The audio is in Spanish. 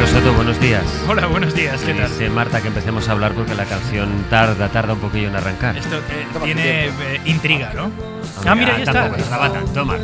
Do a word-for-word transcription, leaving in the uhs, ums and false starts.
Alberto Soto, buenos días. Hola, buenos días, ¿qué tal? Dice Marta que empecemos a hablar porque la canción tarda, tarda un poquillo en arrancar. Esto eh, tiene eh, intriga, ¿no? Hombre, Ah, mira, ya está. tampoco, estaba tanto, Marta.